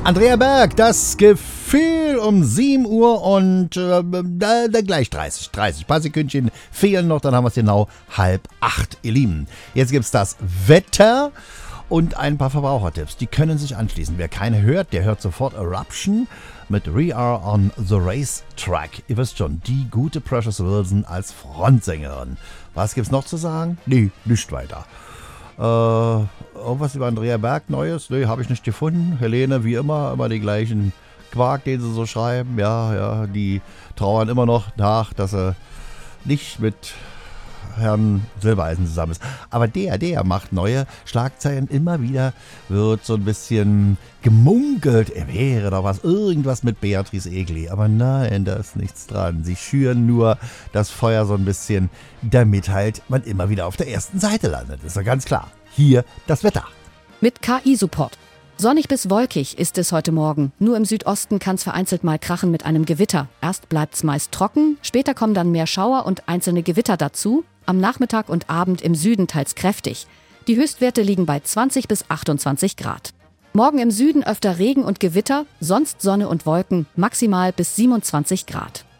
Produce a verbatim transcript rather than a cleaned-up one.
Andrea Berg, das Gefühl um sieben Uhr und äh, da, da gleich dreißig, dreißig. Ein paar Sekündchen fehlen noch, dann haben wir es genau halb acht, ihr Lieben. Jetzt gibt es das Wetter und ein paar Verbrauchertipps. Die können sich anschließen. Wer keine hört, der hört sofort Eruption mit We Are on the Racetrack. Ihr wisst schon, die gute Precious Wilson als Frontsängerin. Was gibt's noch zu sagen? Nee, nicht weiter. Äh, irgendwas über Andrea Berg Neues? Nee, habe ich nicht gefunden. Helene, wie immer, immer die gleichen Quark, den sie so schreiben. Ja, ja, die trauern immer noch nach, dass er nicht mit Herrn Silbereisen zusammen ist. Aber der, der macht neue Schlagzeilen. Immer wieder wird so ein bisschen gemunkelt, er wäre doch was, irgendwas mit Beatrice Egli. Aber nein, da ist nichts dran. Sie schüren nur das Feuer so ein bisschen, damit halt man immer wieder auf der ersten Seite landet. Ist doch ganz klar. Hier das Wetter. Mit K I-Support. Sonnig bis wolkig ist es heute Morgen. Nur im Südosten kann es vereinzelt mal krachen mit einem Gewitter. Erst bleibt es meist trocken, später kommen dann mehr Schauer und einzelne Gewitter dazu. Am Nachmittag und Abend im Süden teils kräftig. Die Höchstwerte liegen bei zwanzig bis achtundzwanzig Grad. Morgen im Süden öfter Regen und Gewitter, sonst Sonne und Wolken, maximal bis siebenundzwanzig Grad.